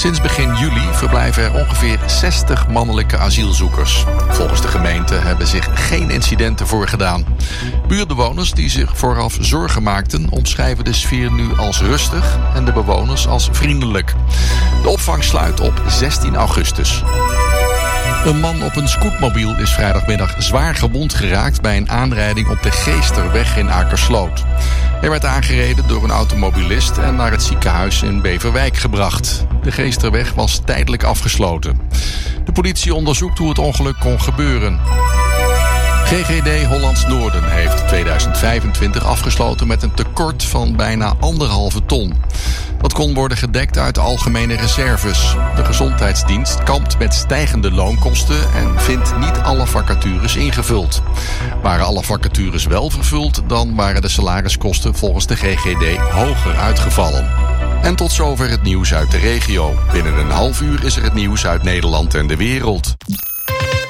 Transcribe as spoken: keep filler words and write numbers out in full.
Sinds begin juli verblijven er ongeveer zestig mannelijke asielzoekers. Volgens de gemeente hebben zich geen incidenten voorgedaan. Buurtbewoners die zich vooraf zorgen maakten omschrijven de sfeer nu als rustig en de bewoners als vriendelijk. De opvang sluit op zestien augustus. Een man op een scootmobiel is vrijdagmiddag zwaar gewond geraakt bij een aanrijding op de Geesterweg in Akersloot. Hij werd aangereden door een automobilist en naar het ziekenhuis in Beverwijk gebracht. De Geesterweg was tijdelijk afgesloten. De politie onderzoekt hoe het ongeluk kon gebeuren. G G D Hollands Noorden heeft tweeduizend vijfentwintig afgesloten met een tekort van bijna anderhalve ton. Dat kon worden gedekt uit de algemene reserves. De gezondheidsdienst kampt met stijgende loonkosten en vindt niet alle vacatures ingevuld. Waren alle vacatures wel vervuld, dan waren de salariskosten volgens de G G D hoger uitgevallen. En tot zover het nieuws uit de regio. Binnen een half uur is er het nieuws uit Nederland en de wereld.